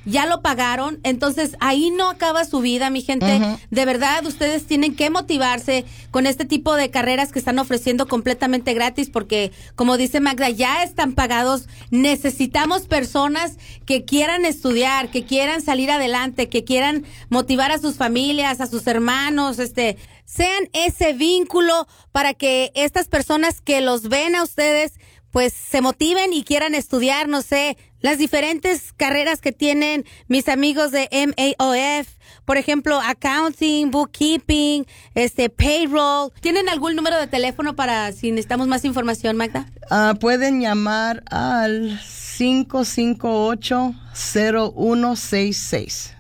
ya lo pagaron, entonces ahí no acaba su vida, mi gente. De verdad, ustedes tienen que motivarse con este tipo de carreras que están ofreciendo completamente gratis, porque como dice Magda, ya están pagados. Necesitamos personas que quieran estudiar, que quieran salir adelante, que quieran motivar a sus familias, a sus hermanos, sean ese vínculo para que estas personas que los ven a ustedes pues se motiven y quieran estudiar, no sé, las diferentes carreras que tienen mis amigos de MAOF, por ejemplo, accounting, bookkeeping, payroll. ¿Tienen algún número de teléfono para si necesitamos más información, Magda? Pueden llamar al 558-0166.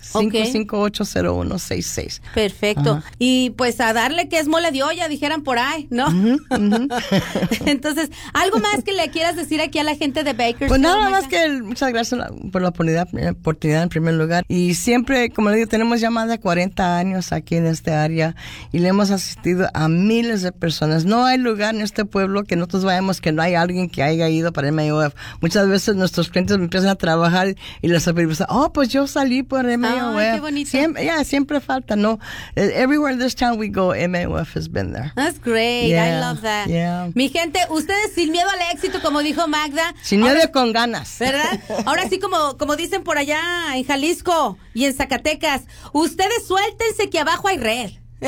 558-0166. Perfecto. Ajá. Y pues a darle que es mole de olla, dijeran por ahí, ¿no? Entonces, ¿algo más que le quieras decir aquí a la gente de Bakersfield? Pues nada más que muchas gracias por la oportunidad en primer lugar. Y siempre, como le digo, tenemos ya más de 40 años aquí en este área y le hemos asistido a miles de personas. No hay lugar en este pueblo que nosotros vayamos que no hay alguien que haya ido para el MAOF. Muchas veces nuestros clientes empiezan a trabajar y les supervisan, pues yo salí por el MAOF. Qué bonito. Siempre falta, ¿no? Everywhere this town we go, MAOF has been there. That's great. I love that. Yeah. Mi gente, ustedes sin miedo al éxito, como dijo Magda. Sin miedo y con ganas. ¿Verdad? Ahora sí, como dicen por allá en Jalisco y en Zacatecas, ustedes suéltense que abajo hay red.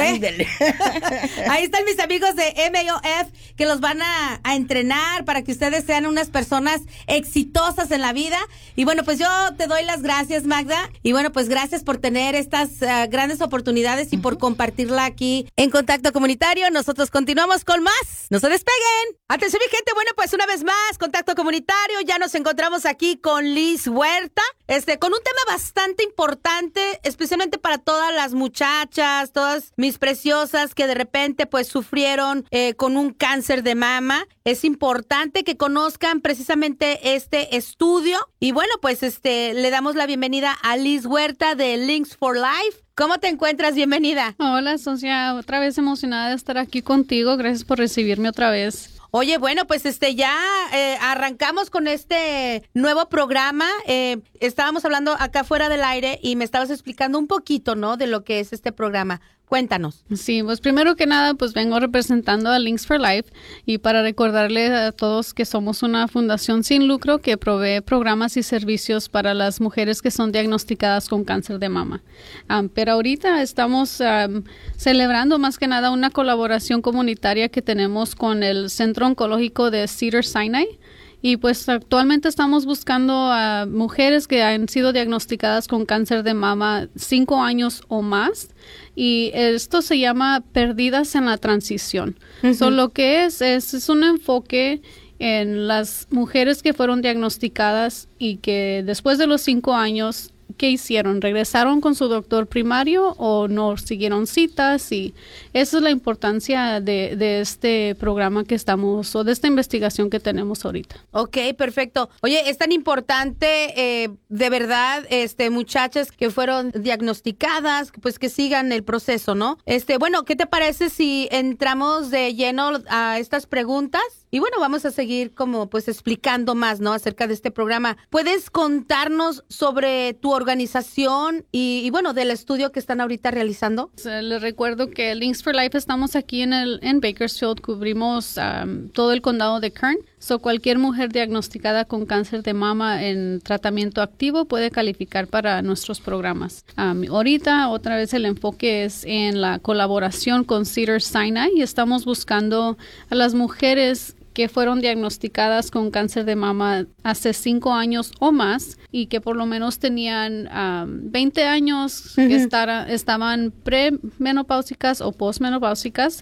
Ahí están mis amigos de MAOF que los van a entrenar para que ustedes sean unas personas exitosas en la vida. Y bueno, pues yo te doy las gracias, Magda. Y bueno, pues gracias por tener estas grandes oportunidades y por compartirla aquí en Contacto Comunitario. Nosotros continuamos con más. No se despeguen. Atención, mi gente. Bueno, pues una vez más, Contacto Comunitario. Ya nos encontramos aquí con Liz Huerta. Con un tema bastante importante, especialmente para todas las muchachas, todas mis preciosas que de repente pues sufrieron con un cáncer de mama. Es importante que conozcan precisamente este estudio. Y bueno, pues le damos la bienvenida a Liz Huerta de Links for Life. ¿Cómo te encuentras? Bienvenida. Hola, Socia. Otra vez emocionada de estar aquí contigo. Gracias por recibirme otra vez. Oye, bueno, pues ya arrancamos con este nuevo programa. Estábamos hablando acá fuera del aire y me estabas explicando un poquito, ¿no?, de lo que es este programa. Cuéntanos. Sí, pues primero que nada, pues vengo representando a Links for Life y para recordarles a todos que somos una fundación sin lucro que provee programas y servicios para las mujeres que son diagnosticadas con cáncer de mama. Pero ahorita estamos celebrando más que nada una colaboración comunitaria que tenemos con el Centro Oncológico de Cedars-Sinai. Y pues actualmente estamos buscando a mujeres que han sido diagnosticadas con cáncer de mama 5 años o más. Y esto se llama Perdidas en la Transición. So, lo que es un enfoque en las mujeres que fueron diagnosticadas y que después de los 5 años, ¿qué hicieron? ¿Regresaron con su doctor primario o no siguieron citas? Y esa es la importancia de este programa que estamos, o de esta investigación que tenemos ahorita. Ok, perfecto. Oye, es tan importante, de verdad, muchachas que fueron diagnosticadas, pues que sigan el proceso, ¿no? Bueno, ¿qué te parece si entramos de lleno a estas preguntas? Y bueno, vamos a seguir como pues explicando más, ¿no?, acerca de este programa. ¿Puedes contarnos sobre tu organización y bueno, del estudio que están ahorita realizando? Les recuerdo que Links for Life estamos aquí en Bakersfield, cubrimos todo el condado de Kern. So, cualquier mujer diagnosticada con cáncer de mama en tratamiento activo puede calificar para nuestros programas. Ahorita, otra vez, el enfoque es en la colaboración con Cedars-Sinai y estamos buscando a las mujeres que fueron diagnosticadas con cáncer de mama hace 5 años o más y que por lo menos tenían 20 años, que estaban premenopáusicas o posmenopáusicas.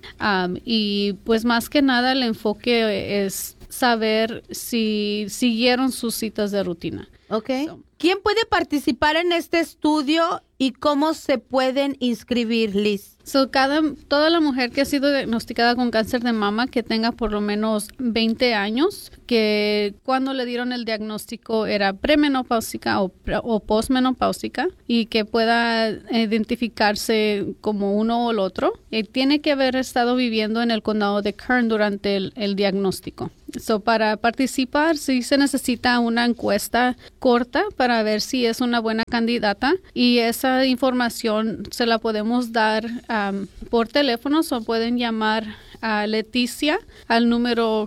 Y pues más que nada el enfoque es saber si siguieron sus citas de rutina. Okay. ¿Quién puede participar en este estudio y cómo se pueden inscribir, Liz? Toda la mujer que ha sido diagnosticada con cáncer de mama que tenga por lo menos 20 años, que cuando le dieron el diagnóstico era premenopáusica o posmenopáusica y que pueda identificarse como uno o el otro, tiene que haber estado viviendo en el condado de Kern durante el diagnóstico. Para participar sí se necesita una encuesta corta para ver si es una buena candidata y esa información se la podemos dar por teléfono o pueden llamar a Leticia al número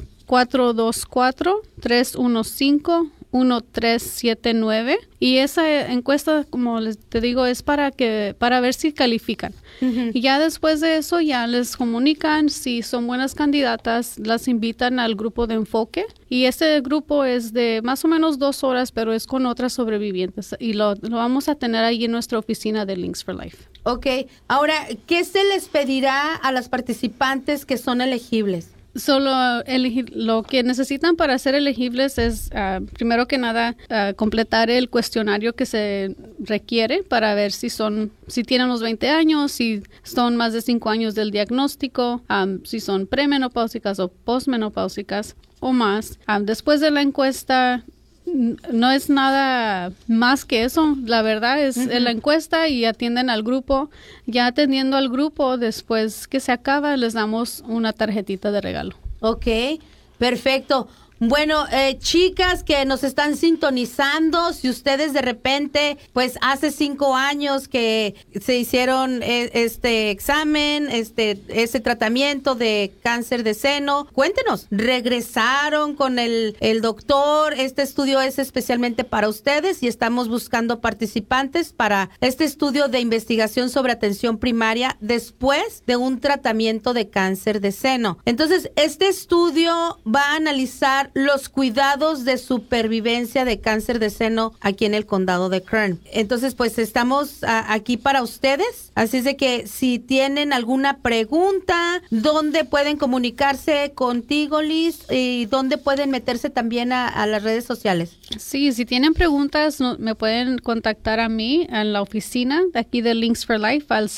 424-315-1379 y esa encuesta, como te digo, es para ver si califican. Uh-huh. Y ya después de eso ya les comunican si son buenas candidatas, las invitan al grupo de enfoque y este grupo es de más o menos 2 horas, pero es con otras sobrevivientes y lo vamos a tener ahí en nuestra oficina de Links for Life. Ok, ahora, ¿qué se les pedirá a las participantes que son elegibles? Solo lo que necesitan para ser elegibles es, primero que nada, completar el cuestionario que se requiere para ver si tienen los 20 años, si son más de 5 años del diagnóstico, si son premenopáusicas o posmenopáusicas o más. Después de la encuesta, no es nada más que eso, la verdad es uh-huh. La encuesta y atienden al grupo. Ya atendiendo al grupo, después que se acaba, les damos una tarjetita de regalo. Ok, perfecto. Bueno, chicas que nos están sintonizando, si ustedes de repente, pues hace 5 años que se hicieron este examen, ese tratamiento de cáncer de seno, cuéntenos, ¿regresaron con el doctor? Este estudio es especialmente para ustedes y estamos buscando participantes para este estudio de investigación sobre atención primaria después de un tratamiento de cáncer de seno. Entonces, este estudio va a analizar los cuidados de supervivencia de cáncer de seno aquí en el condado de Kern. Entonces, pues estamos aquí para ustedes. Así es de que si tienen alguna pregunta, ¿dónde pueden comunicarse contigo, Liz? ¿Y dónde pueden meterse también a las redes sociales? Sí, si tienen preguntas, me pueden contactar a mí en la oficina de aquí de Links for Life al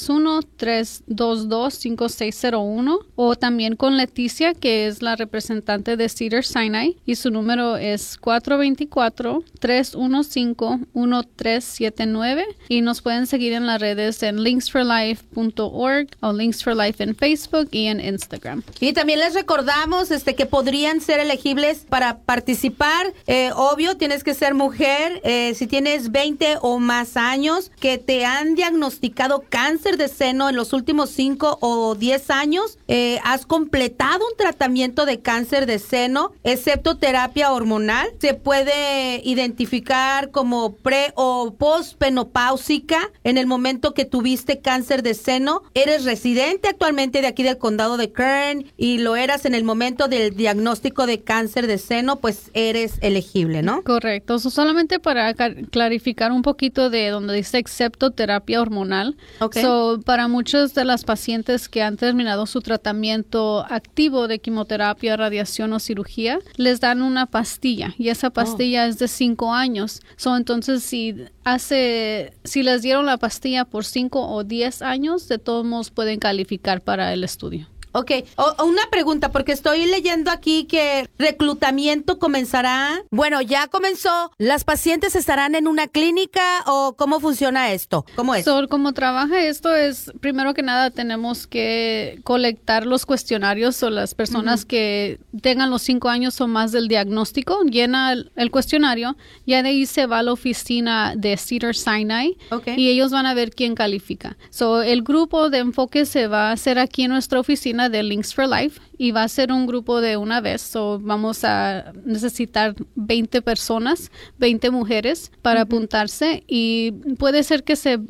661-322-5601 o también con Leticia, que es la representante de Cedars-Sinai, y su número es 424-315-1379 y nos pueden seguir en las redes en linksforlife.org o Links for Life en Facebook y en Instagram. Y también les recordamos que podrían ser elegibles para participar. Obvio, tienes que ser mujer. Si tienes 20 o más años, que te han diagnosticado cáncer de seno en los últimos 5 o 10 años, has completado un tratamiento de cáncer de seno, excepto terapia hormonal, se puede identificar como pre o postmenopáusica en el momento que tuviste cáncer de seno, eres residente actualmente de aquí del condado de Kern y lo eras en el momento del diagnóstico de cáncer de seno, pues eres elegible, ¿no? Correcto. Solamente para clarificar un poquito de donde dice excepto terapia hormonal. Okay. Para muchas de las pacientes que han terminado su tratamiento activo de quimioterapia, radiación o cirugía, les dan una pastilla y esa pastilla es de 5 años. Entonces, si les dieron la pastilla por 5 o 10 años, de todos modos pueden calificar para el estudio. Ok, una pregunta, porque estoy leyendo aquí que reclutamiento comenzará. Bueno, ya comenzó. ¿Las pacientes estarán en una clínica o cómo funciona esto? ¿Cómo es? Como trabaja esto es, primero que nada, tenemos que colectar los cuestionarios o las personas que tengan los 5 años o más del diagnóstico, llena el cuestionario, ya de ahí se va a la oficina de Cedars-Sinai y ellos van a ver quién califica. El grupo de enfoque se va a hacer aquí en nuestra oficina de Links for Life y va a ser un grupo de una vez. Vamos a necesitar 20 personas, 20 mujeres para apuntarse y puede ser que se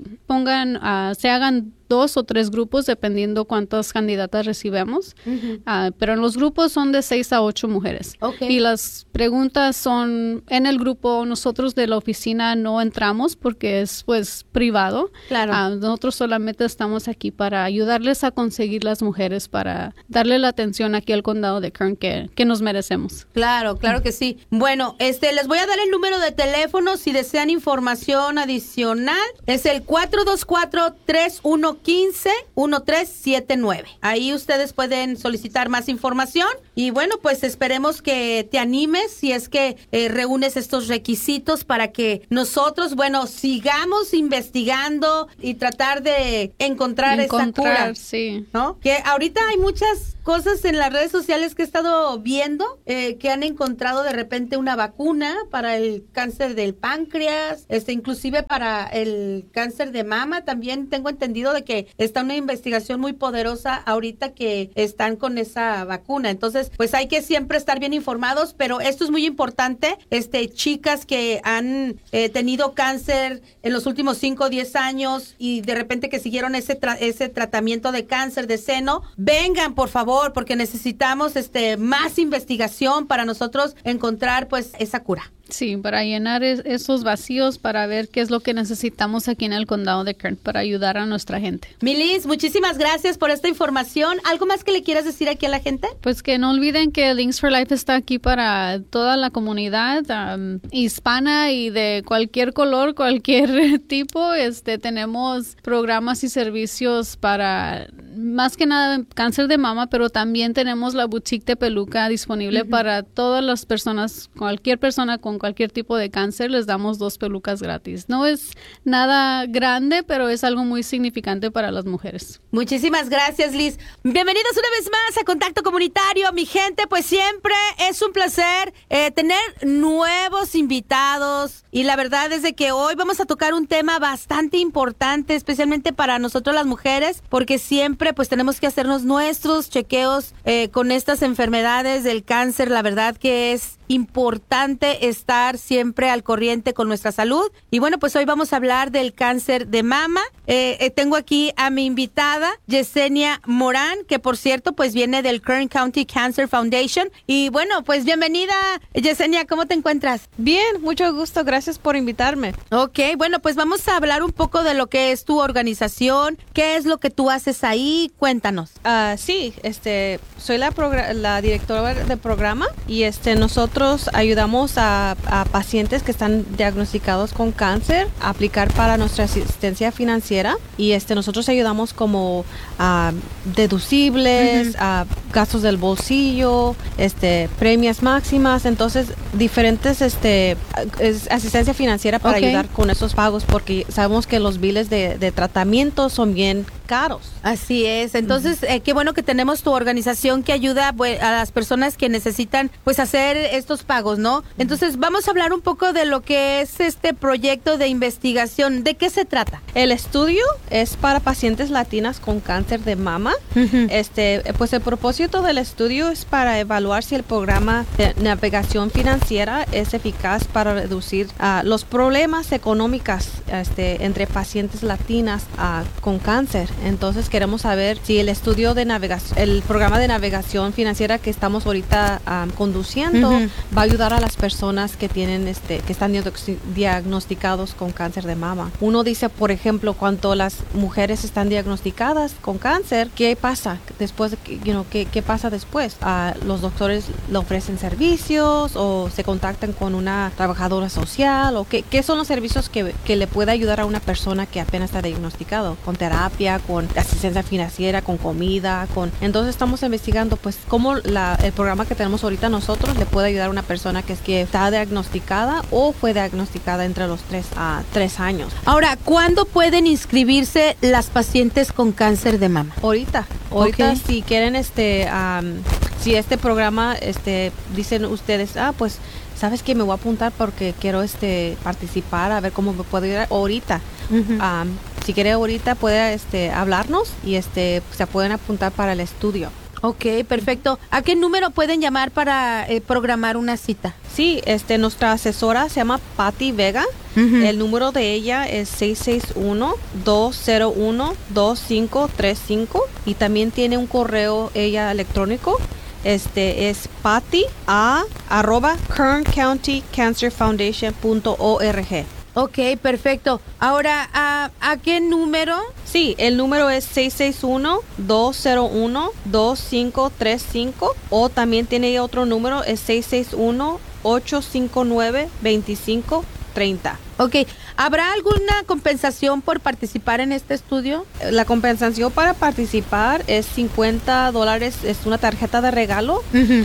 hagan 2 o 3 grupos dependiendo cuántas candidatas recibamos, pero en los grupos son de 6 a 8 mujeres. Y las preguntas son en el grupo. Nosotros de la oficina no entramos porque es pues privado. Claro. Nosotros solamente estamos aquí para ayudarles a conseguir las mujeres, para darle la atención atención aquí al condado de Kern que nos merecemos. Claro que sí. Bueno, les voy a dar el número de teléfono si desean información adicional. Es el 424-3115-1379. Ahí ustedes pueden solicitar más información y bueno, pues esperemos que te animes si es que reúnes estos requisitos para que nosotros, bueno, sigamos investigando y tratar de encontrar esa cura. Sí. ¿No? Que ahorita hay muchas cosas en las redes sociales que he estado viendo que han encontrado de repente una vacuna para el cáncer del páncreas, inclusive para el cáncer de mama. También tengo entendido de que está una investigación muy poderosa ahorita que están con esa vacuna. Entonces, pues hay que siempre estar bien informados, pero esto es muy importante. Chicas que han tenido cáncer en los últimos 5 o 10 años y de repente que siguieron ese tratamiento de cáncer de seno, vengan por favor, porque necesitamos más investigación para nosotros encontrar pues esa cura. Sí, para llenar esos vacíos, para ver qué es lo que necesitamos aquí en el condado de Kern, para ayudar a nuestra gente. Milis, muchísimas gracias por esta información. ¿Algo más que le quieras decir aquí a la gente? Pues que no olviden que Links for Life está aquí para toda la comunidad hispana y de cualquier color, cualquier tipo. Tenemos programas y servicios para, más que nada, cáncer de mama, pero también tenemos la boutique de peluca disponible para todas las personas, cualquier persona con cualquier tipo de cáncer, les damos 2 pelucas gratis. No es nada grande, pero es algo muy significante para las mujeres. Muchísimas gracias, Liz. Bienvenidos una vez más a Contacto Comunitario, mi gente. Pues siempre es un placer tener nuevos invitados y la verdad es de que hoy vamos a tocar un tema bastante importante, especialmente para nosotros las mujeres, porque siempre pues tenemos que hacernos nuestros chequeos con estas enfermedades del cáncer. La verdad que es importante estar siempre al corriente con nuestra salud. Y bueno, pues hoy vamos a hablar del cáncer de mama. Tengo aquí a mi invitada, Yesenia Morán, que por cierto, pues viene del Kern County Cancer Foundation. Y bueno, pues bienvenida, Yesenia, ¿cómo te encuentras? Bien, mucho gusto, gracias por invitarme. Ok, bueno, pues vamos a hablar un poco de lo que es tu organización, qué es lo que tú haces ahí, cuéntanos. Sí, soy la directora de programa y nosotros ayudamos a pacientes que están diagnosticados con cáncer a aplicar para nuestra asistencia financiera y nosotros ayudamos como deducibles, gastos del bolsillo, premias máximas, entonces diferentes asistencia financiera para ayudar con esos pagos porque sabemos que los biles de tratamiento son bien caros. Así es, entonces qué bueno que tenemos tu organización que ayuda a las personas que necesitan pues hacer estos pagos, ¿no? Entonces vamos a hablar un poco de lo que es este proyecto de investigación. ¿De qué se trata? El estudio es para pacientes latinas con cáncer de mama. Pues el propósito del estudio es para evaluar si el programa de navegación financiera es eficaz para reducir los problemas económicos entre pacientes latinas con cáncer. Entonces queremos saber si el estudio de navegación, el programa de navegación financiera que estamos ahorita conduciendo va a ayudar a las personas que tienen que están diagnosticados con cáncer de mama. Uno dice, por ejemplo, cuando las mujeres están diagnosticadas con cáncer, ¿qué pasa después? ¿Qué pasa después? Los doctores le ofrecen servicios o se contactan con una trabajadora social o qué son los servicios que le puede ayudar a una persona que apenas está diagnosticado, con terapia, con asistencia financiera, con comida, entonces estamos investigando pues cómo el programa que tenemos ahorita nosotros le puede ayudar a una persona que está diagnosticada o fue diagnosticada entre los 3 a 3 años. Ahora, ¿cuándo pueden inscribirse las pacientes con cáncer de mama? Ahorita, si quieren si este programa dicen ustedes, pues sabes que me voy a apuntar porque quiero participar, a ver cómo me puedo ir ahorita. Si quiere ahorita puede hablarnos y se pueden apuntar para el estudio. Ok, perfecto. ¿A qué número pueden llamar para programar una cita? Sí, nuestra asesora se llama Patti Vega. El número de ella es 661-201-2535 y también tiene un correo ella electrónico. Es patti@kerncountycancerfoundation.org. Ok, perfecto. Ahora, ¿a qué número Sí, el número es 661-201-2535 o también tiene otro número, es 661-859-2530. Ok, ¿habrá alguna compensación por participar en este estudio? La compensación para participar es $50, es una tarjeta de regalo.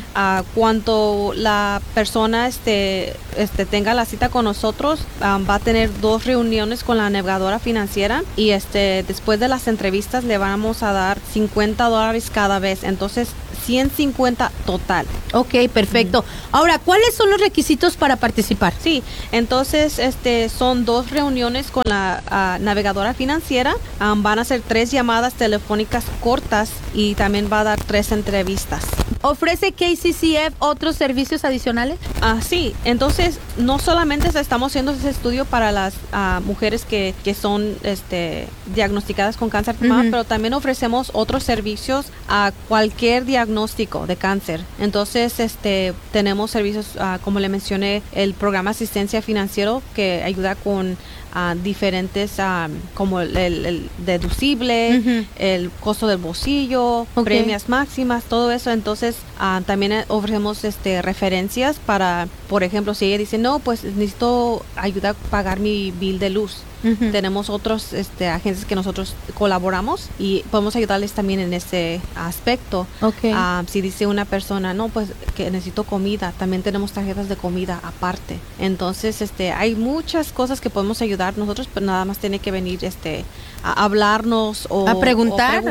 Cuando la persona tenga la cita con nosotros, va a tener 2 reuniones con la navegadora financiera y después de las entrevistas le vamos a dar $50 cada vez, entonces 150 total. Ok, perfecto. Ahora, ¿cuáles son los requisitos para participar? Sí, entonces son 2 reuniones con la navegadora financiera. Van a ser 3 llamadas telefónicas cortas y también va a dar 3 entrevistas. ¿Ofrece KCCF otros servicios adicionales? Sí, entonces no solamente estamos haciendo ese estudio para las mujeres que son diagnosticadas con cáncer de mama, pero también ofrecemos otros servicios a cualquier diagnóstico de cáncer. Entonces tenemos servicios, como le mencioné, el programa asistencia financiero que ayuda con diferentes como el deducible, el costo del bolsillo, premias máximas, todo eso. Entonces también ofrecemos referencias para, por ejemplo, si ella dice, no, pues necesito ayuda a pagar mi bill de luz. Tenemos otros agencias que nosotros colaboramos y podemos ayudarles también en ese aspecto. Si dice una persona, no, pues que necesito comida, también tenemos tarjetas de comida aparte. Entonces hay muchas cosas que podemos ayudar nosotros, pero nada más tiene que venir a hablarnos o a preguntar.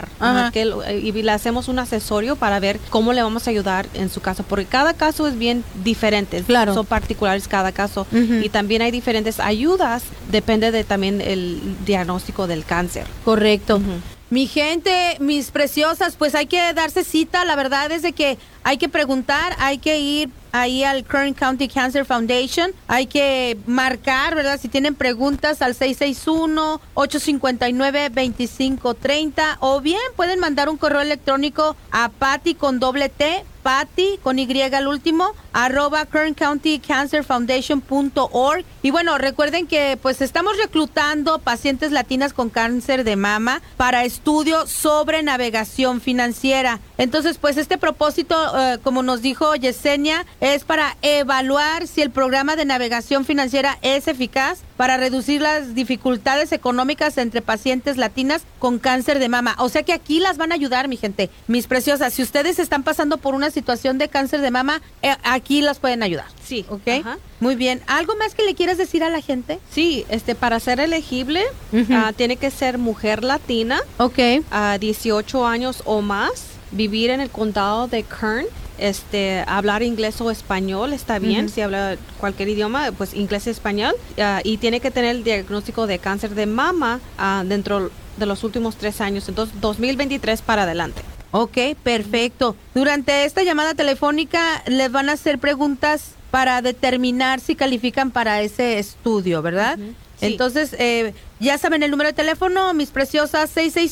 Y le hacemos un asesorio para ver cómo le vamos a ayudar en su caso, porque cada caso es bien diferente. Claro. Son particulares cada caso. Y también hay diferentes ayudas, depende de también el diagnóstico del cáncer. Correcto. Mi gente, mis preciosas, pues hay que darse cita. La verdad es de que hay que preguntar, hay que ir ahí al Kern County Cancer Foundation, hay que marcar, ¿verdad? Si tienen preguntas al 661-859-2530 o bien pueden mandar un correo electrónico a Patty con doble T, Patty con Y al último, @kerncountycancerfoundation.org. Y bueno, recuerden que pues estamos reclutando pacientes latinas con cáncer de mama para estudio sobre navegación financiera. Entonces, pues este propósito, como nos dijo Yesenia, es para evaluar si el programa de navegación financiera es eficaz para reducir las dificultades económicas entre pacientes latinas con cáncer de mama. O sea que aquí las van a ayudar, mi gente, mis preciosas. Si ustedes están pasando por una situación de cáncer de mama, aquí las pueden ayudar. Sí. ¿Ok? Muy bien. ¿Algo más que le quieras decir a la gente? Sí, para ser elegible, tiene que ser mujer latina, 18 años o más, vivir en el condado de Kern, hablar inglés o español está bien. Si habla cualquier idioma, pues inglés y español, y tiene que tener el diagnóstico de cáncer de mama dentro de los últimos 3 años, entonces 2023 para adelante. Ok, perfecto. Durante esta llamada telefónica les van a hacer preguntas para determinar si califican para ese estudio, ¿verdad? Sí. Entonces, ya saben el número de teléfono, mis preciosas,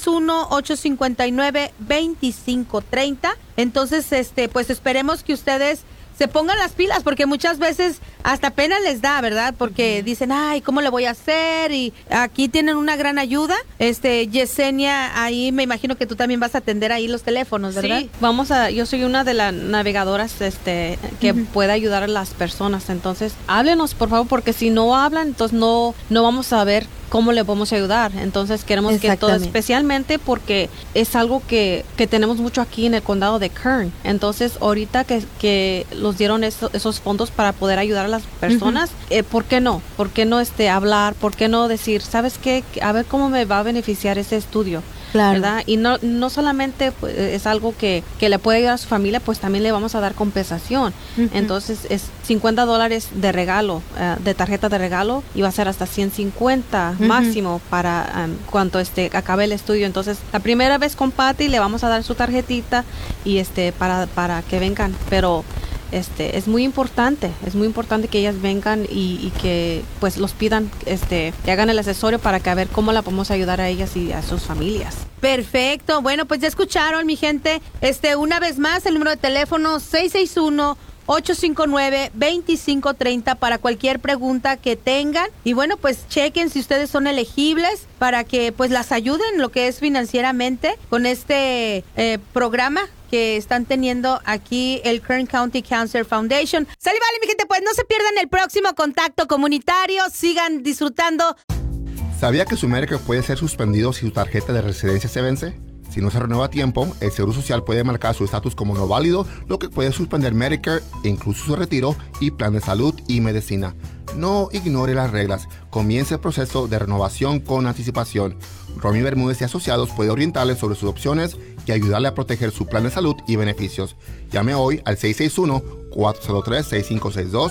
661-859-2530. Entonces, pues esperemos que ustedes se pongan las pilas, porque muchas veces hasta pena les da, ¿verdad? Porque dicen, ay, ¿cómo le voy a hacer? Y aquí tienen una gran ayuda. Yesenia, ahí me imagino que tú también vas a atender ahí los teléfonos, ¿verdad? Sí, yo soy una de las navegadoras que puede ayudar a las personas. Entonces, háblenos, por favor, porque si no hablan, entonces no vamos a ver cómo le podemos ayudar. Entonces queremos que todo, especialmente porque es algo que tenemos mucho aquí en el condado de Kern. Entonces ahorita que los dieron esos fondos para poder ayudar a las personas, ¿por qué no? ¿Por qué no hablar? ¿Por qué no decir, sabes qué? A ver cómo me va a beneficiar ese estudio. Claro. ¿Verdad? Y no solamente pues, es algo que le puede ayudar a su familia, pues también le vamos a dar compensación. Entonces es $50 de regalo, de tarjeta de regalo, y va a ser hasta 150 máximo para cuando acabe el estudio. Entonces la primera vez con Patty le vamos a dar su tarjetita y para que vengan, pero es muy importante que ellas vengan y que pues los pidan, que hagan el asesorio para que a ver cómo la podemos ayudar a ellas y a sus familias. Perfecto. Bueno, pues ya escucharon, mi gente. Una vez más, el número de teléfono 661 1-859-2530 para cualquier pregunta que tengan. Y bueno, pues chequen si ustedes son elegibles para que pues las ayuden lo que es financieramente con este programa que están teniendo aquí el Kern County Cancer Foundation. Sale, vale, mi gente, pues no se pierdan el próximo contacto comunitario. Sigan disfrutando. ¿Sabía que su Medicare puede ser suspendido si su tarjeta de residencia se vence? Si no se renueva a tiempo, el Seguro Social puede marcar su estatus como no válido, lo que puede suspender Medicare, incluso su retiro y plan de salud y medicina. No ignore las reglas. Comience el proceso de renovación con anticipación. Romy Bermúdez y Asociados puede orientarle sobre sus opciones y ayudarle a proteger su plan de salud y beneficios. Llame hoy al 661-403-6562,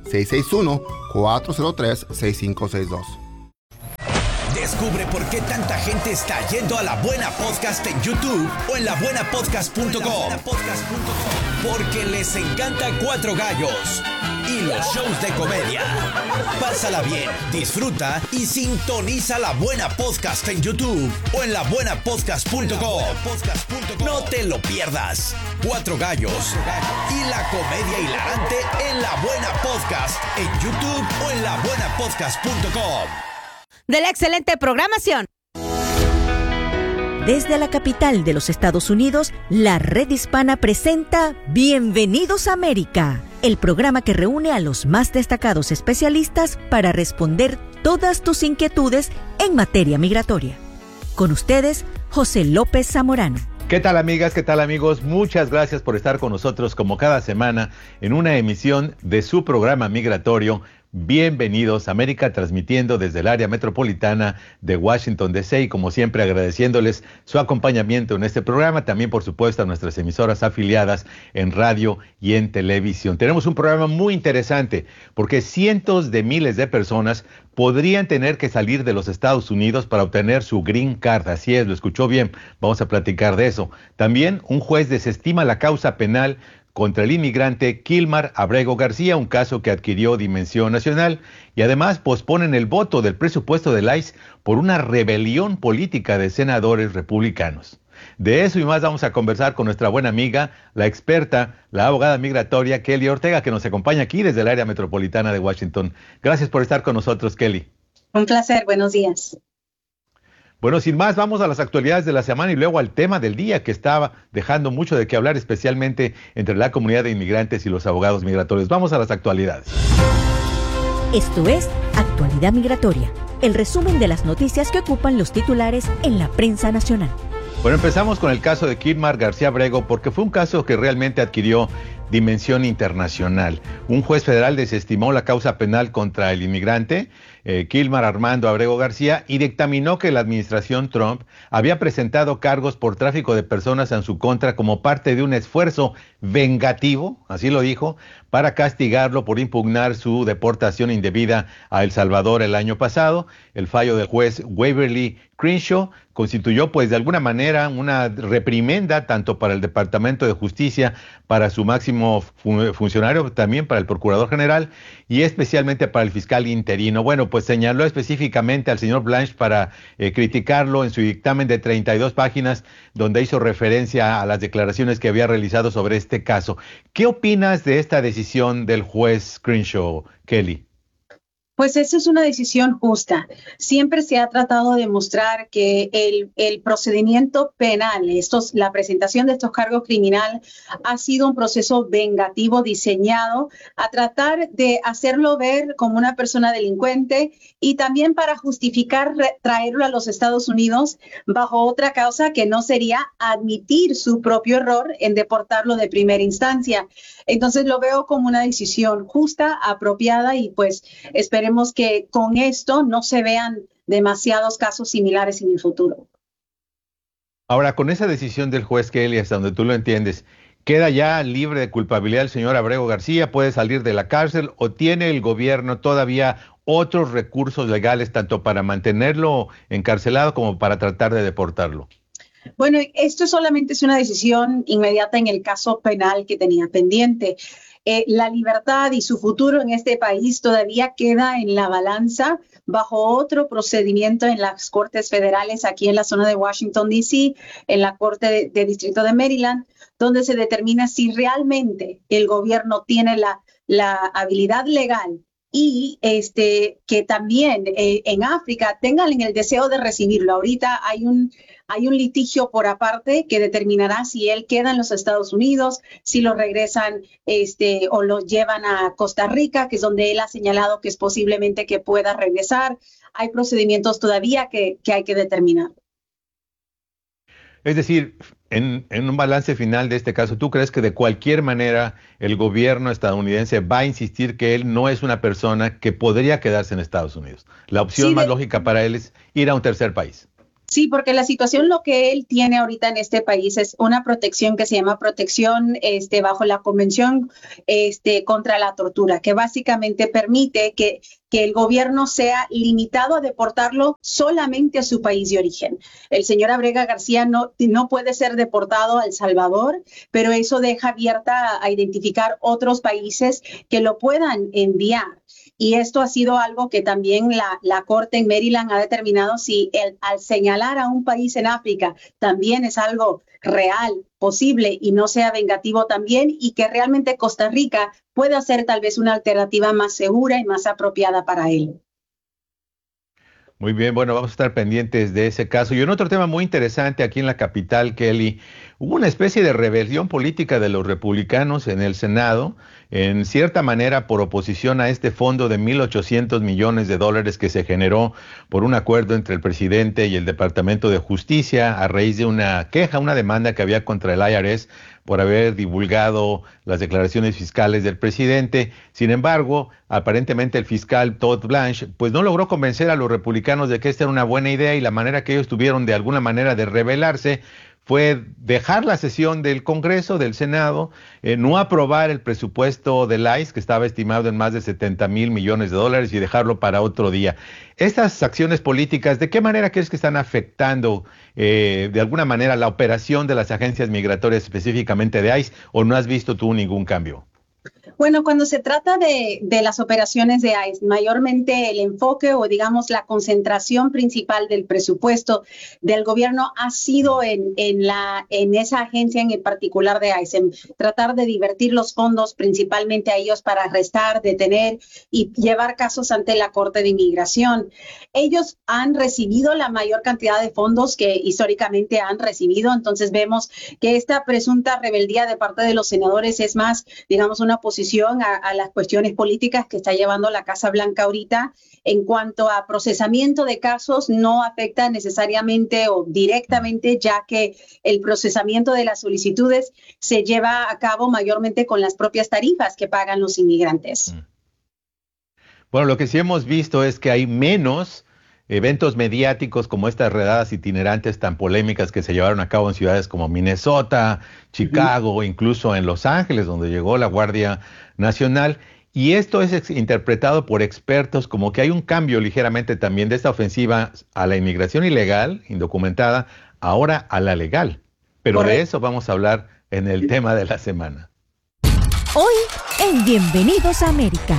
661-403-6562. Descubre por qué tanta gente está yendo a La Buena Podcast en YouTube o en labuenapodcast.com. Porque les encanta Cuatro Gallos y los shows de comedia. Pásala bien, disfruta y sintoniza La Buena Podcast en YouTube o en labuenapodcast.com. No te lo pierdas. Cuatro Gallos y la comedia hilarante en La Buena Podcast en YouTube o en labuenapodcast.com. De la excelente programación. Desde la capital de los Estados Unidos, la Red Hispana presenta Bienvenidos a América, el programa que reúne a los más destacados especialistas para responder todas tus inquietudes en materia migratoria. Con ustedes, José López Zamorano. ¿Qué tal, amigas? ¿Qué tal, amigos? Muchas gracias por estar con nosotros como cada semana en una emisión de su programa migratorio Bienvenidos a América, transmitiendo desde el área metropolitana de Washington, D.C. y como siempre agradeciéndoles su acompañamiento en este programa, también por supuesto a nuestras emisoras afiliadas en radio y en televisión. Tenemos un programa muy interesante porque cientos de miles de personas podrían tener que salir de los Estados Unidos para obtener su Green Card. Así es, lo escuchó bien, vamos a platicar de eso. También un juez desestima la causa penal contra el inmigrante Kilmar Abrego García, un caso que adquirió dimensión nacional, y además posponen el voto del presupuesto del ICE por una rebelión política de senadores republicanos. De eso y más vamos a conversar con nuestra buena amiga, la experta, la abogada migratoria Kelly Ortega, que nos acompaña aquí desde el área metropolitana de Washington. Gracias por estar con nosotros, Kelly. Un placer, buenos días. Bueno, sin más, vamos a las actualidades de la semana y luego al tema del día que estaba dejando mucho de qué hablar, especialmente entre la comunidad de inmigrantes y los abogados migratorios. Vamos a las actualidades. Esto es Actualidad Migratoria, el resumen de las noticias que ocupan los titulares en la prensa nacional. Bueno, empezamos con el caso de Kilmar García Abrego porque fue un caso que realmente adquirió dimensión internacional. Un juez federal desestimó la causa penal contra el inmigrante Kilmar Armando Abrego García y dictaminó que la administración Trump había presentado cargos por tráfico de personas en su contra como parte de un esfuerzo vengativo, así lo dijo, para castigarlo por impugnar su deportación indebida a El Salvador el año pasado. El fallo del juez Waverly Crenshaw constituyó pues de alguna manera una reprimenda tanto para el Departamento de Justicia, para su máximo funcionario, también para el Procurador General y especialmente para el fiscal interino. Bueno, pues señaló específicamente al señor Blanche para criticarlo en su dictamen de 32 páginas, donde hizo referencia a las declaraciones que había realizado sobre este caso. ¿Qué opinas de esta decisión del juez Crenshaw, Kelly? Pues esa es una decisión justa. Siempre se ha tratado de demostrar que el procedimiento penal, la presentación de estos cargos criminales, ha sido un proceso vengativo diseñado a tratar de hacerlo ver como una persona delincuente y también para justificar traerlo a los Estados Unidos bajo otra causa que no sería admitir su propio error en deportarlo de primera instancia. Entonces lo veo como una decisión justa, apropiada y pues esperemos que con esto no se vean demasiados casos similares en el futuro. Ahora, con esa decisión del juez Kelly, hasta donde tú lo entiendes, ¿queda ya libre de culpabilidad el señor Abrego García? ¿Puede salir de la cárcel o tiene el gobierno todavía otros recursos legales tanto para mantenerlo encarcelado como para tratar de deportarlo? Bueno, esto solamente es una decisión inmediata en el caso penal que tenía pendiente. la libertad y su futuro en este país todavía queda en la balanza bajo otro procedimiento en las Cortes Federales aquí en la zona de Washington, D.C., en la Corte de Distrito de Maryland, donde se determina si realmente el gobierno tiene la habilidad legal y que también en África tengan el deseo de recibirlo. Ahorita hay un litigio por aparte que determinará si él queda en los Estados Unidos, si lo regresan o lo llevan a Costa Rica, que es donde él ha señalado que es posiblemente que pueda regresar. Hay procedimientos todavía que hay que determinar. Es decir, en un balance final de este caso, ¿tú crees que de cualquier manera el gobierno estadounidense va a insistir que él no es una persona que podría quedarse en Estados Unidos? La opción más lógica para él es ir a un tercer país. Sí, porque la situación, lo que él tiene ahorita en este país es una protección que se llama protección bajo la Convención contra la Tortura, que básicamente permite que el gobierno sea limitado a deportarlo solamente a su país de origen. El señor Abrega García no puede ser deportado a El Salvador, pero eso deja abierta a identificar otros países que lo puedan enviar. Y esto ha sido algo que también la Corte en Maryland ha determinado si al señalar a un país en África también es algo real, posible y no sea vengativo también, y que realmente Costa Rica pueda ser tal vez una alternativa más segura y más apropiada para él. Muy bien, bueno, vamos a estar pendientes de ese caso. Y en otro tema muy interesante aquí en la capital, Kelly, hubo una especie de rebelión política de los republicanos en el Senado, en cierta manera por oposición a este fondo de $1,800 millones que se generó por un acuerdo entre el presidente y el Departamento de Justicia a raíz de una queja, una demanda que había contra el IRS por haber divulgado las declaraciones fiscales del presidente. Sin embargo, aparentemente el fiscal Todd Blanche pues no logró convencer a los republicanos de que esta era una buena idea, y la manera que ellos tuvieron de alguna manera de rebelarse fue dejar la sesión del Congreso, del Senado, no aprobar el presupuesto del ICE, que estaba estimado en más de $70,000 millones, y dejarlo para otro día. Estas acciones políticas, ¿de qué manera crees que están afectando de alguna manera la operación de las agencias migratorias, específicamente de ICE, o no has visto tú ningún cambio? Bueno, cuando se trata de las operaciones de ICE, mayormente el enfoque o digamos la concentración principal del presupuesto del gobierno ha sido en esa agencia en particular de ICE, en tratar de divertir los fondos principalmente a ellos para arrestar, detener y llevar casos ante la Corte de Inmigración. Ellos han recibido la mayor cantidad de fondos que históricamente han recibido, entonces vemos que esta presunta rebeldía de parte de los senadores es más, digamos, una posición a las cuestiones políticas que está llevando la Casa Blanca ahorita. En cuanto a procesamiento de casos, no afecta necesariamente o directamente, ya que el procesamiento de las solicitudes se lleva a cabo mayormente con las propias tarifas que pagan los inmigrantes. Bueno, lo que sí hemos visto es que hay menos eventos mediáticos como estas redadas itinerantes tan polémicas que se llevaron a cabo en ciudades como Minnesota, Chicago, incluso en Los Ángeles, donde llegó la Guardia Nacional. Y esto es interpretado por expertos como que hay un cambio ligeramente también de esta ofensiva a la inmigración ilegal, indocumentada, ahora a la legal. Pero de eso vamos a hablar en el tema de la semana. Hoy en Bienvenidos a América.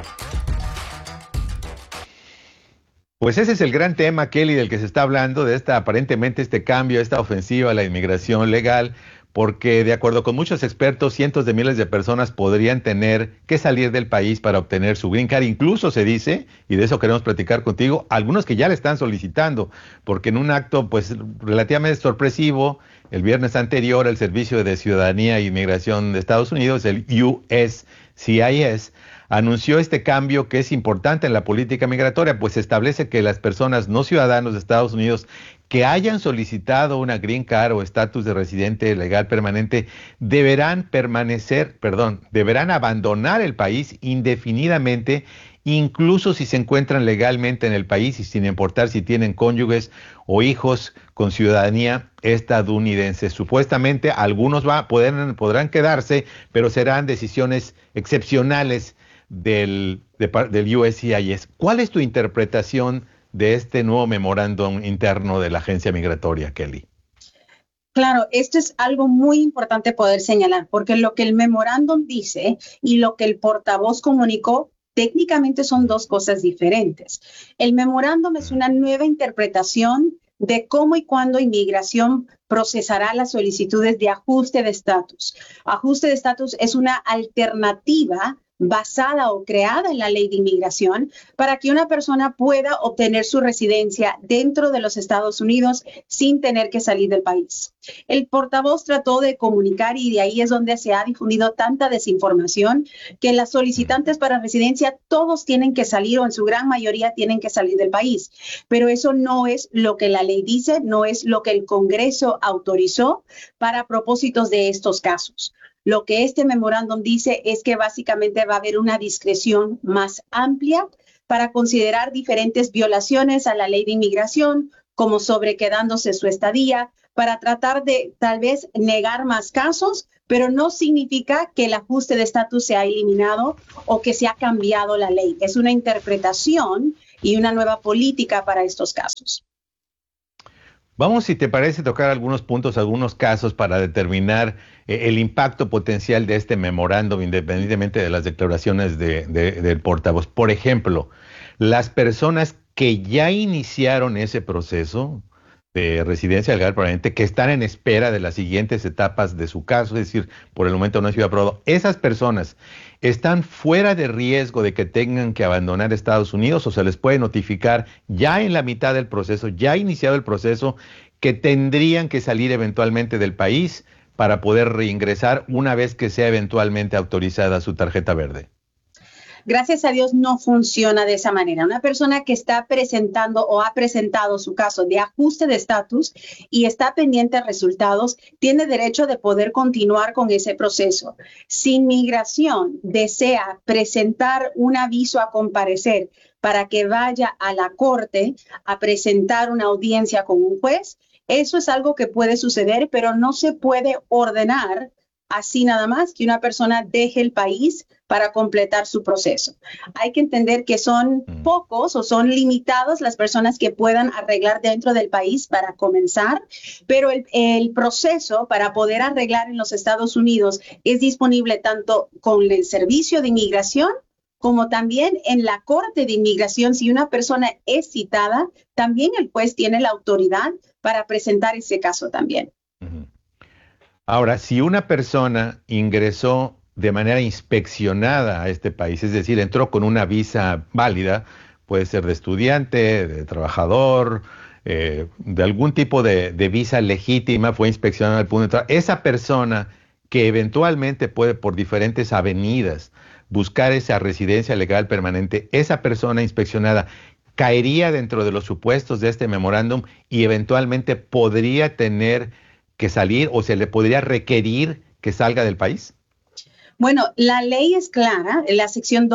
Pues ese es el gran tema, Kelly, del que se está hablando, de aparentemente este cambio, esta ofensiva a la inmigración legal, porque de acuerdo con muchos expertos, cientos de miles de personas podrían tener que salir del país para obtener su green card. Incluso se dice, y de eso queremos platicar contigo, algunos que ya le están solicitando, porque en un acto pues relativamente sorpresivo, el viernes anterior, el Servicio de Ciudadanía e Inmigración de Estados Unidos, el USCIS, anunció este cambio que es importante en la política migratoria, pues establece que las personas no ciudadanos de Estados Unidos que hayan solicitado una green card o estatus de residente legal permanente deberán abandonar el país indefinidamente, incluso si se encuentran legalmente en el país y sin importar si tienen cónyuges o hijos con ciudadanía estadounidense. Supuestamente algunos podrán quedarse, pero serán decisiones excepcionales del USCIS. ¿Cuál es tu interpretación de este nuevo memorándum interno de la agencia migratoria, Kelly? Claro, esto es algo muy importante poder señalar, porque lo que el memorándum dice y lo que el portavoz comunicó técnicamente son dos cosas diferentes. El memorándum es una nueva interpretación de cómo y cuándo inmigración procesará las solicitudes de ajuste de estatus. Ajuste de estatus es una alternativa basada o creada en la ley de inmigración para que una persona pueda obtener su residencia dentro de los Estados Unidos sin tener que salir del país. El portavoz trató de comunicar, y de ahí es donde se ha difundido tanta desinformación, que las solicitantes para residencia todos tienen que salir, o en su gran mayoría tienen que salir del país. Pero eso no es lo que la ley dice, no es lo que el Congreso autorizó para propósitos de estos casos. Lo que este memorándum dice es que básicamente va a haber una discreción más amplia para considerar diferentes violaciones a la ley de inmigración, como sobrequedándose su estadía, para tratar de tal vez negar más casos, pero no significa que el ajuste de estatus se ha eliminado o que se ha cambiado la ley. Es una interpretación y una nueva política para estos casos. Vamos, si te parece, tocar algunos puntos, algunos casos para determinar el impacto potencial de este memorándum, independientemente de las declaraciones del portavoz. Por ejemplo, las personas que ya iniciaron ese proceso de residencia legal permanente, que están en espera de las siguientes etapas de su caso, es decir, por el momento no ha sido aprobado, esas personas están fuera de riesgo de que tengan que abandonar Estados Unidos, o se les puede notificar ya en la mitad del proceso, ya iniciado el proceso, que tendrían que salir eventualmente del país para poder reingresar una vez que sea eventualmente autorizada su tarjeta verde. Gracias a Dios no funciona de esa manera. Una persona que está presentando o ha presentado su caso de ajuste de estatus y está pendiente de resultados, tiene derecho de poder continuar con ese proceso. Si Inmigración desea presentar un aviso a comparecer para que vaya a la corte a presentar una audiencia con un juez, eso es algo que puede suceder, pero no se puede ordenar así nada más que una persona deje el país para completar su proceso. Hay que entender que son pocos o son limitados las personas que puedan arreglar dentro del país para comenzar, pero el proceso para poder arreglar en los Estados Unidos es disponible tanto con el Servicio de Inmigración como también en la Corte de Inmigración. Si una persona es citada, también el juez tiene la autoridad para presentar ese caso también. Ahora, si una persona ingresó de manera inspeccionada a este país, es decir, entró con una visa válida, puede ser de estudiante, de trabajador, de algún tipo de visa legítima, fue inspeccionada al punto de entrar, esa persona que eventualmente puede por diferentes avenidas buscar esa residencia legal permanente, esa persona inspeccionada caería dentro de los supuestos de este memorándum y eventualmente podría tener que salir o se le podría requerir que salga del país? Bueno, la ley es clara. La sección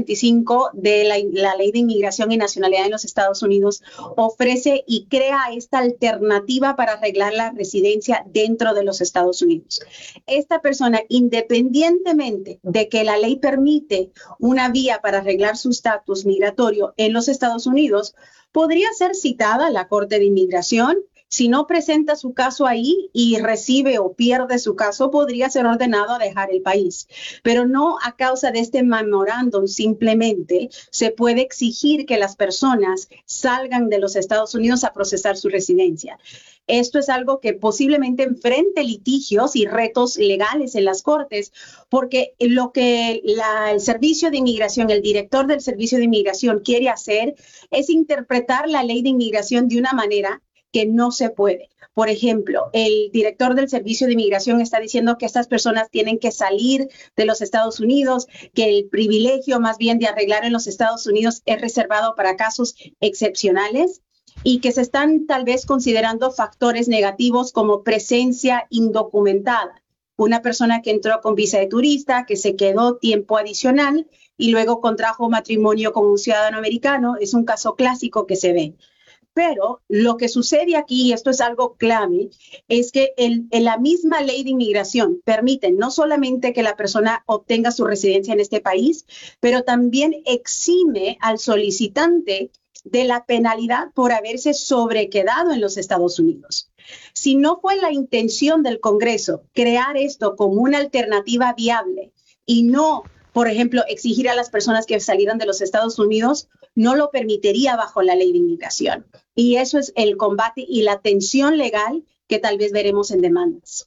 245 de la Ley de Inmigración y Nacionalidad en los Estados Unidos ofrece y crea esta alternativa para arreglar la residencia dentro de los Estados Unidos. Esta persona, independientemente de que la ley permite una vía para arreglar su estatus migratorio en los Estados Unidos, podría ser citada a la Corte de Inmigración. Si no presenta su caso ahí y recibe o pierde su caso, podría ser ordenado a dejar el país. Pero no a causa de este memorándum, simplemente se puede exigir que las personas salgan de los Estados Unidos a procesar su residencia. Esto es algo que posiblemente enfrente litigios y retos legales en las cortes, porque lo que el Servicio de Inmigración, el director del Servicio de Inmigración quiere hacer es interpretar la ley de inmigración de una manera que no se puede. Por ejemplo, el director del Servicio de Inmigración está diciendo que estas personas tienen que salir de los Estados Unidos, que el privilegio más bien de arreglar en los Estados Unidos es reservado para casos excepcionales y que se están tal vez considerando factores negativos como presencia indocumentada. Una persona que entró con visa de turista, que se quedó tiempo adicional y luego contrajo matrimonio con un ciudadano americano, es un caso clásico que se ve. Pero lo que sucede aquí, y esto es algo clave, es que en la misma ley de inmigración permite no solamente que la persona obtenga su residencia en este país, pero también exime al solicitante de la penalidad por haberse sobrequedado en los Estados Unidos. Si no fue la intención del Congreso crear esto como una alternativa viable y no, por ejemplo, exigir a las personas que salieran de los Estados Unidos, no lo permitiría bajo la ley de inmigración. Y eso es el combate y la tensión legal que tal vez veremos en demandas.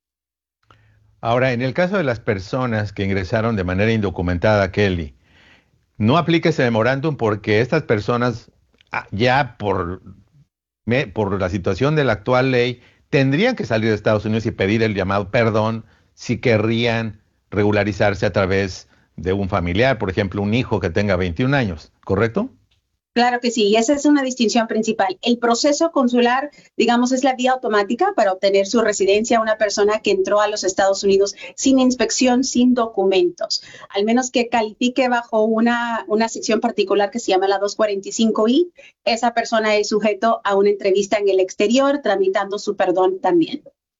Ahora, en el caso de las personas que ingresaron de manera indocumentada, Kelly, no aplica ese memorándum porque estas personas ya por la situación de la actual ley tendrían que salir de Estados Unidos y pedir el llamado perdón si querrían regularizarse a través de un familiar, por ejemplo, un hijo que tenga 21 años, ¿correcto? Claro que sí, y esa es una distinción principal. El proceso consular, digamos, es la vía automática para obtener su residencia a una persona que entró a los Estados Unidos sin inspección, sin documentos, al menos que califique bajo una sección particular que se llama la 245I. Esa persona es sujeto a una entrevista en el exterior, tramitando su perdón también.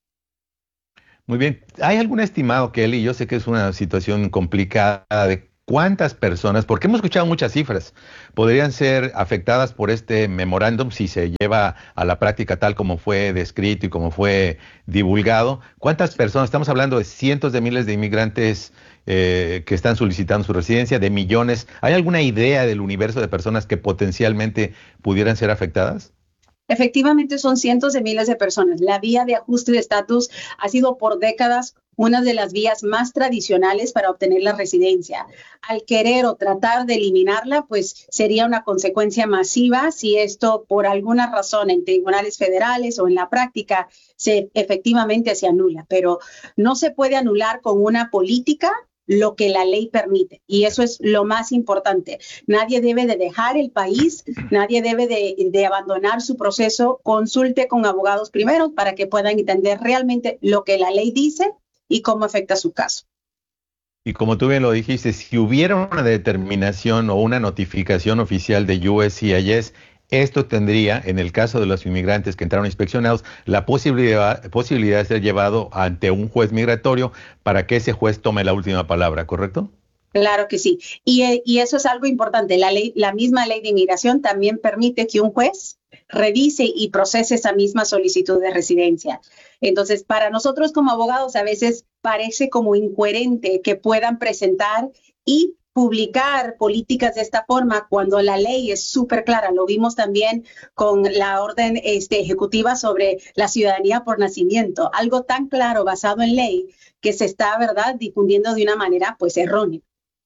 Muy bien. ¿Hay algún estimado, Kelly? Yo sé que es una situación complicada de cuántas personas, porque hemos escuchado muchas cifras, podrían ser afectadas por este memorándum si se lleva a la práctica tal como fue descrito y como fue divulgado. ¿Cuántas personas? Estamos hablando de cientos de miles de inmigrantes que están solicitando su residencia, de millones. ¿Hay alguna idea del universo de personas que potencialmente pudieran ser afectadas? Efectivamente, son cientos de miles de personas. La vía de ajuste de estatus ha sido por décadas una de las vías más tradicionales para obtener la residencia. Al querer o tratar de eliminarla, pues sería una consecuencia masiva si esto por alguna razón en tribunales federales o en la práctica efectivamente se anula. Pero no se puede anular con una política lo que la ley permite. Y eso es lo más importante. Nadie debe de dejar el país, nadie debe de abandonar su proceso. Consulte con abogados primero para que puedan entender realmente lo que la ley dice y cómo afecta su caso. Y como tú bien lo dijiste, si hubiera una determinación o una notificación oficial de USCIS, esto tendría, en el caso de los inmigrantes que entraron inspeccionados, la posibilidad de ser llevado ante un juez migratorio para que ese juez tome la última palabra, ¿correcto? Claro que sí. Y eso es algo importante. La misma ley de inmigración también permite que un juez revise y procese esa misma solicitud de residencia. Entonces, para nosotros como abogados a veces parece como incoherente que puedan presentar y publicar políticas de esta forma cuando la ley es súper clara. Lo vimos también con la orden ejecutiva sobre la ciudadanía por nacimiento. Algo tan claro basado en ley que se está, ¿verdad?, difundiendo de una manera pues errónea.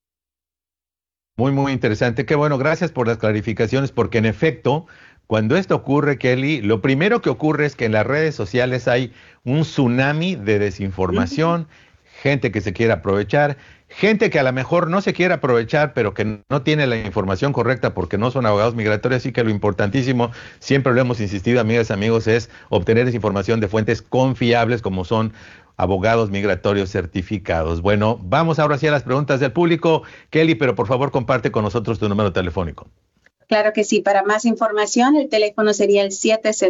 Muy, muy interesante. Qué bueno, gracias por las clarificaciones, porque en efecto, cuando esto ocurre, Kelly, lo primero que ocurre es que en las redes sociales hay un tsunami de desinformación, gente que se quiere aprovechar, gente que a lo mejor no se quiere aprovechar, pero que no tiene la información correcta porque no son abogados migratorios. Así que lo importantísimo, siempre lo hemos insistido, amigas y amigos, es obtener esa información de fuentes confiables como son abogados migratorios certificados. Bueno, vamos ahora sí a las preguntas del público. Kelly, pero por favor comparte con nosotros tu número telefónico. Claro que sí. Para más información, el teléfono sería el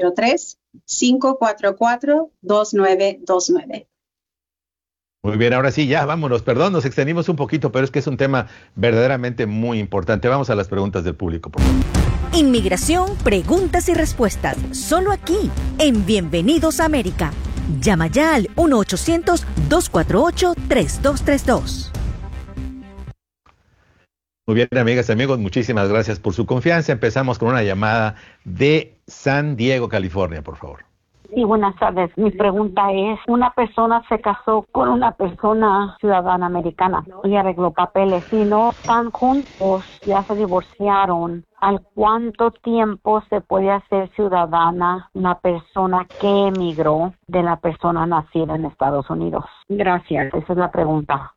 703-544-2929. Muy bien, ahora sí, ya vámonos. Perdón, nos extendimos un poquito, pero es que es un tema verdaderamente muy importante. Vamos a las preguntas del público, por favor. Inmigración, preguntas y respuestas. Solo aquí, en Bienvenidos a América. Llama ya al 1-800-248-3232. Muy bien, amigas y amigos, muchísimas gracias por su confianza. Empezamos con una llamada de San Diego, California, por favor. Sí, buenas tardes. Mi pregunta es, una persona se casó con una persona ciudadana americana y arregló papeles y no están juntos, ya se divorciaron. ¿Al cuánto tiempo se puede hacer ciudadana una persona que emigró de la persona nacida en Estados Unidos? Gracias, esa es la pregunta.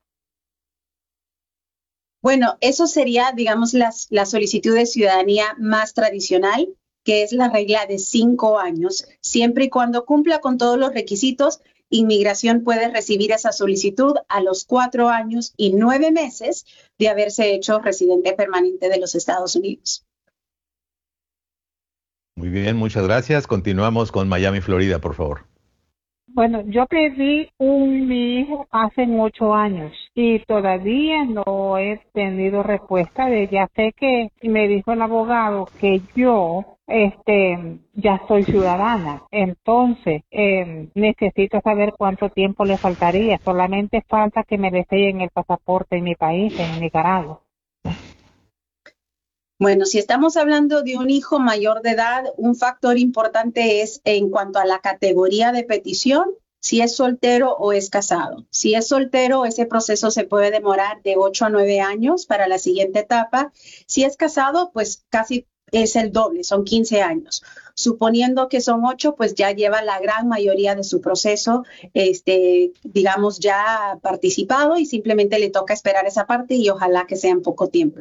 Bueno, eso sería, digamos, la solicitud de ciudadanía más tradicional, que es la regla de 5 años. Siempre y cuando cumpla con todos los requisitos, Inmigración puede recibir esa solicitud a los 4 años y 9 meses de haberse hecho residente permanente de los Estados Unidos. Muy bien, muchas gracias. Continuamos con Miami, Florida, por favor. Bueno, yo perdí mi hijo hace 8 años y todavía no he tenido respuesta de ella. Sé que me dijo el abogado que yo ya soy ciudadana, entonces necesito saber cuánto tiempo le faltaría. Solamente falta que me deseen el pasaporte en mi país, en Nicaragua. Bueno, si estamos hablando de un hijo mayor de edad, un factor importante es en cuanto a la categoría de petición, si es soltero o es casado. Si es soltero, ese proceso se puede demorar de 8 a 9 años para la siguiente etapa. Si es casado, pues casi es el doble, son 15 años. Suponiendo que son 8, pues ya lleva la gran mayoría de su proceso, digamos, ya participado y simplemente le toca esperar esa parte y ojalá que sea en poco tiempo.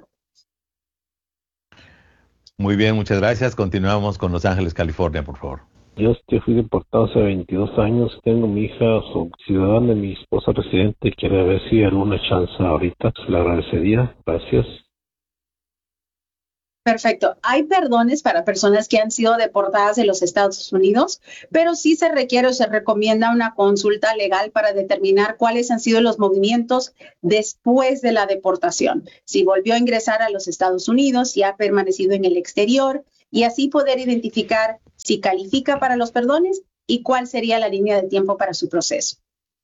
Muy bien, muchas gracias. Continuamos con Los Ángeles, California, por favor. Yo fui deportado hace 22 años. Tengo mi hija ciudadana y mi esposa residente. Quiere ver si hay alguna chance ahorita. Se le agradecería. Gracias. Perfecto. Hay perdones para personas que han sido deportadas de los Estados Unidos, pero sí se requiere o se recomienda una consulta legal para determinar cuáles han sido los movimientos después de la deportación. Si volvió a ingresar a los Estados Unidos, si ha permanecido en el exterior, y así poder identificar si califica para los perdones y cuál sería la línea de tiempo para su proceso.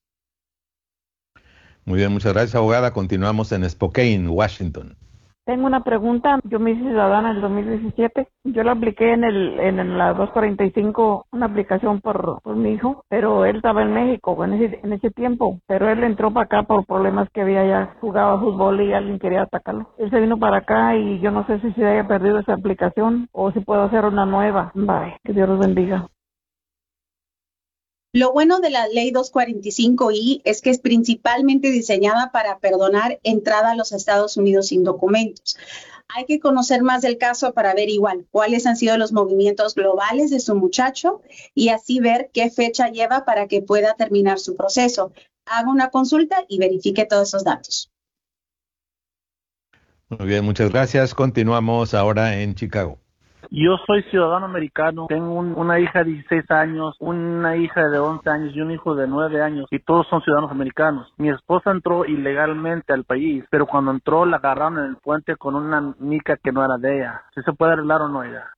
Muy bien, muchas gracias, abogada. Continuamos en Spokane, Washington. Tengo una pregunta. Yo me hice ciudadana en el 2017. Yo la apliqué en la 245, una aplicación por mi hijo, pero él estaba en México en ese tiempo. Pero él entró para acá por problemas que había ya jugado fútbol y alguien quería atacarlo. Él se vino para acá y yo no sé si se haya perdido esa aplicación o si puedo hacer una nueva. Bye. Que Dios los bendiga. Lo bueno de la ley 245I es que es principalmente diseñada para perdonar entrada a los Estados Unidos sin documentos. Hay que conocer más del caso para ver igual cuáles han sido los movimientos globales de su muchacho y así ver qué fecha lleva para que pueda terminar su proceso. Haga una consulta y verifique todos esos datos. Muy bien, muchas gracias. Continuamos ahora en Chicago. Yo soy ciudadano americano, tengo una hija de 16 años, una hija de 11 años y un hijo de 9 años y todos son ciudadanos americanos. Mi esposa entró ilegalmente al país, pero cuando entró la agarraron en el puente con una mica que no era de ella. ¿Sí se puede arreglar o no ella?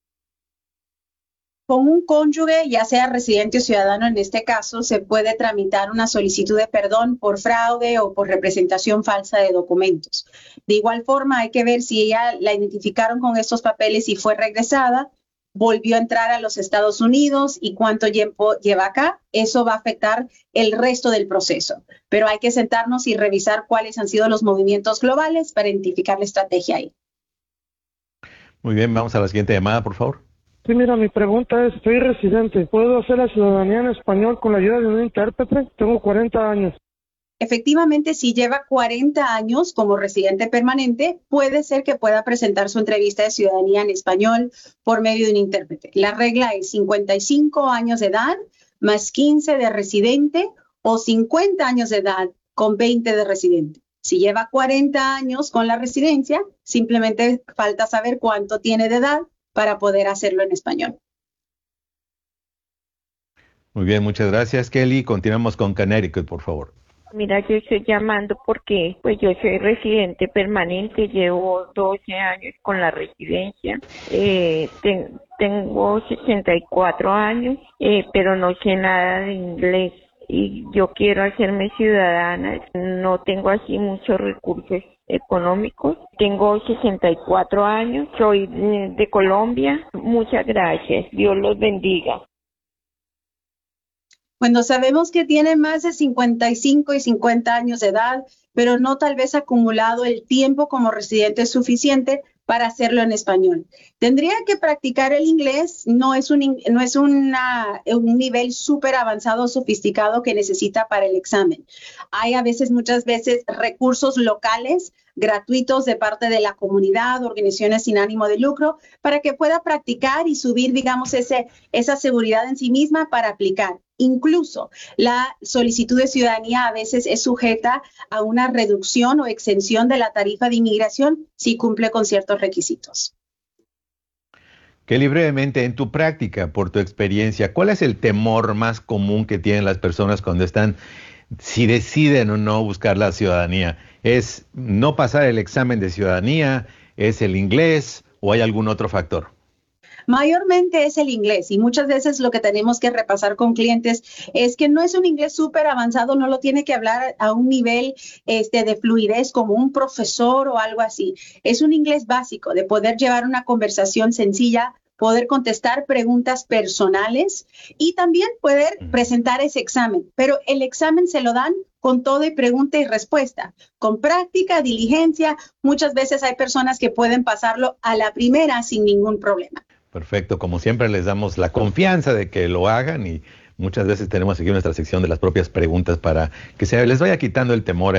Con un cónyuge, ya sea residente o ciudadano en este caso, se puede tramitar una solicitud de perdón por fraude o por representación falsa de documentos. De igual forma, hay que ver si ella la identificaron con estos papeles y fue regresada, volvió a entrar a los Estados Unidos y cuánto tiempo lleva acá. Eso va a afectar el resto del proceso. Pero hay que sentarnos y revisar cuáles han sido los movimientos globales para identificar la estrategia ahí. Muy bien, vamos a la siguiente llamada, por favor. Sí, mira, mi pregunta es, soy residente, ¿puedo hacer la ciudadanía en español con la ayuda de un intérprete? Tengo 40 años. Efectivamente, si lleva 40 años como residente permanente, puede ser que pueda presentar su entrevista de ciudadanía en español por medio de un intérprete. La regla es 55 años de edad más 15 de residente o 50 años de edad con 20 de residente. Si lleva 40 años con la residencia, simplemente falta saber cuánto tiene de edad para poder hacerlo en español. Muy bien, muchas gracias, Kelly. Continuamos con Connecticut, por favor. Mira, yo estoy llamando porque pues yo soy residente permanente, llevo 12 años con la residencia, tengo 64 años, pero no sé nada de inglés y yo quiero hacerme ciudadana, no tengo así muchos recursos económicos, tengo 64 años, soy de Colombia, muchas gracias, Dios los bendiga. Cuando sabemos que tiene más de 55 y 50 años de edad, pero no tal vez acumulado el tiempo como residente suficiente para hacerlo en español. Tendría que practicar el inglés, no es un nivel súper avanzado o sofisticado que necesita para el examen. Hay muchas veces recursos locales gratuitos de parte de la comunidad, organizaciones sin ánimo de lucro, para que pueda practicar y subir, digamos, esa seguridad en sí misma para aplicar. Incluso la solicitud de ciudadanía a veces es sujeta a una reducción o exención de la tarifa de inmigración si cumple con ciertos requisitos. Kelly, brevemente, en tu práctica, por tu experiencia, ¿cuál es el temor más común que tienen las personas cuando están si deciden o no buscar la ciudadanía? ¿Es no pasar el examen de ciudadanía? ¿Es el inglés? ¿O hay algún otro factor? Mayormente es el inglés, y muchas veces lo que tenemos que repasar con clientes es que no es un inglés súper avanzado, no lo tiene que hablar a un nivel de fluidez como un profesor o algo así. Es un inglés básico de poder llevar una conversación sencilla, poder contestar preguntas personales y también poder presentar ese examen. Pero el examen se lo dan con todo y pregunta y respuesta, con práctica, diligencia. Muchas veces hay personas que pueden pasarlo a la primera sin ningún problema. Perfecto, como siempre les damos la confianza de que lo hagan y muchas veces tenemos aquí nuestra sección de las propias preguntas para que se les vaya quitando el temor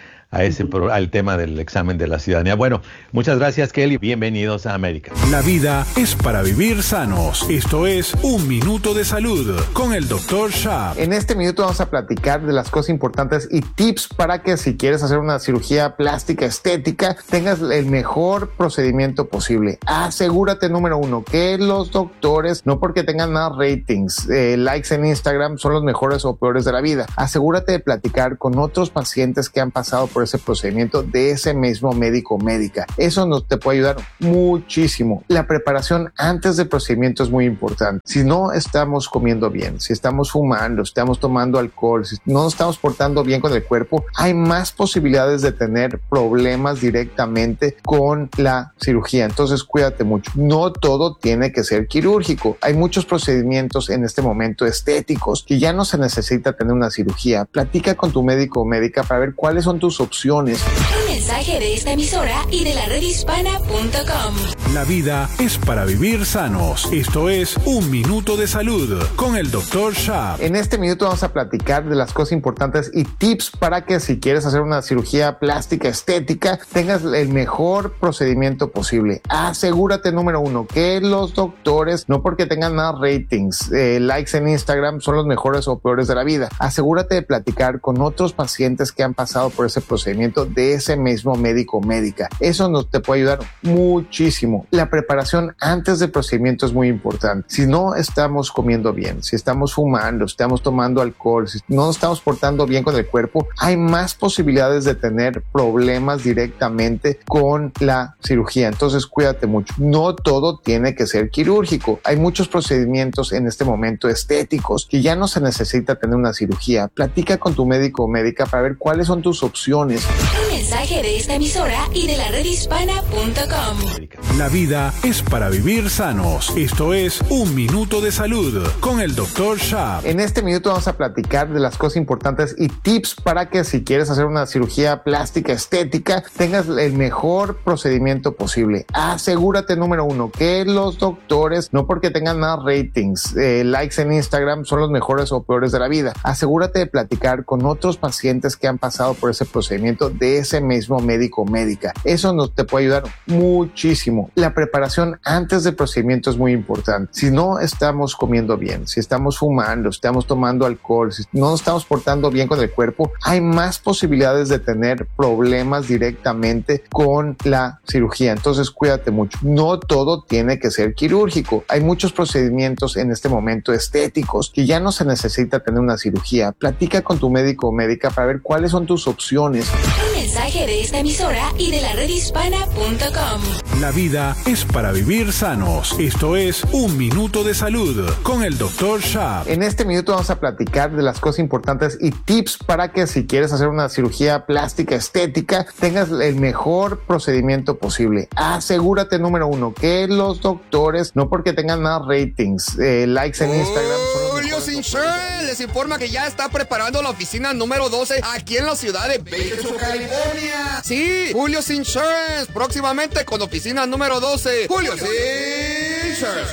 al tema del examen de la ciudadanía. Bueno, muchas gracias, Kelly. Bienvenidos a América. La vida es para vivir sanos. Esto es Un Minuto de Salud con el Dr. Shab. En este minuto vamos a platicar de las cosas importantes y tips para que si quieres hacer una cirugía plástica estética, tengas el mejor procedimiento posible. Asegúrate, número uno, que los doctores, no porque tengan más ratings, likes en Instagram, son los mejores o peores de la vida. Asegúrate de platicar con otros pacientes que han pasado por ese procedimiento de ese mismo médico o médica. Eso nos te puede ayudar muchísimo. La preparación antes del procedimiento es muy importante. Si no estamos comiendo bien, si estamos fumando, si estamos tomando alcohol, si no nos estamos portando bien con el cuerpo, hay más posibilidades de tener problemas directamente con la cirugía. Entonces cuídate mucho. No todo tiene que ser quirúrgico. Hay muchos procedimientos en este momento estéticos que ya no se necesita tener una cirugía. Platica con tu médico o médica para ver cuáles son tus opciones. Un mensaje de esta emisora y de la redhispana.com. La vida es para vivir sanos. Esto es Un Minuto de Salud con el Dr. Shab. En este minuto vamos a platicar de las cosas importantes y tips para que si quieres hacer una cirugía plástica estética, tengas el mejor procedimiento posible. Asegúrate, número uno, que los doctores, no porque tengan más ratings, likes en Instagram, son los mejores o peores de la vida. Asegúrate de platicar con otros pacientes que han pasado por ese procedimiento de ese mismo médico o médica. Eso nos te puede ayudar muchísimo. La preparación antes del procedimiento es muy importante. Si no estamos comiendo bien, si estamos fumando, si estamos tomando alcohol, si no nos estamos portando bien con el cuerpo, hay más posibilidades de tener problemas directamente con la cirugía. Entonces cuídate mucho. No todo tiene que ser quirúrgico. Hay muchos procedimientos en este momento estéticos que ya no se necesita tener una cirugía. Platica con tu médico o médica para ver cuáles son tus opciones. Un mensaje de esta emisora y de la redhispana.com. La vida es para vivir sanos. Esto es Un Minuto de Salud con el Dr. Shab. En este minuto vamos a platicar de las cosas importantes y tips para que si quieres hacer una cirugía plástica estética, tengas el mejor procedimiento posible. Asegúrate, número uno, que los doctores, no porque tengan más ratings, likes en Instagram, son los mejores o peores de la vida. Asegúrate de platicar con otros pacientes que han pasado por ese procedimiento de ese mismo médico o médica. Eso nos te puede ayudar muchísimo. La preparación antes del procedimiento es muy importante. Si no estamos comiendo bien, si estamos fumando, si estamos tomando alcohol, si no nos estamos portando bien con el cuerpo, hay más posibilidades de tener problemas directamente con la cirugía. Entonces cuídate mucho. No todo tiene que ser quirúrgico. Hay muchos procedimientos en este momento estéticos que ya no se necesita tener una cirugía. Platica con tu médico o médica para ver cuáles son tus opciones. Un mensaje de esta emisora y de la redhispana.com. La vida es para vivir sanos. Esto es Un Minuto de Salud con el Dr. Shab. En este minuto vamos a platicar de las cosas importantes y tips para que si quieres hacer una cirugía plástica estética, tengas el mejor procedimiento posible. Asegúrate, número uno, que los doctores, no porque tengan más ratings, likes en Instagram, Julio Insurance les informa que ya está preparando la oficina número 12 aquí en la ciudad de Bakersfield, California. Sí, Julio Insurance, próximamente con oficina número 12. Julio Insurance.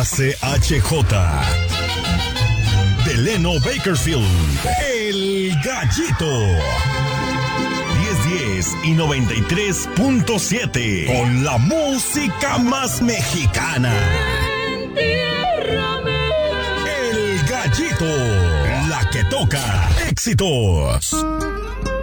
KCHJ. Delano Bakersfield. El Gallito. 1010 y 93.7. Con la música más mexicana. El Gallito. La que toca éxitos.